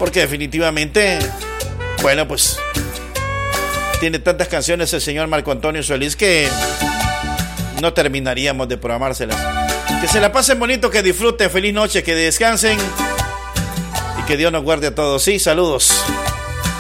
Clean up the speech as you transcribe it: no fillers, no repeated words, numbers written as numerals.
porque definitivamente, bueno, pues tiene tantas canciones el señor Marco Antonio Solís que no terminaríamos de programárselas. Que se la pasen bonito, que disfruten, feliz noche, que descansen y que Dios nos guarde a todos. Sí, saludos.